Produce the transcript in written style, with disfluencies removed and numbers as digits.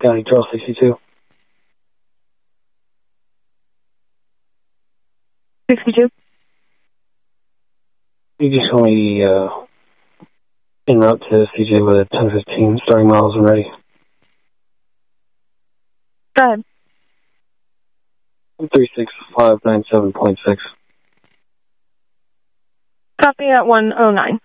County Trail 62. 62. You just show me en route to CJ with a 1015, starting miles and ready. Go ahead. 36597.6. Copy at 109.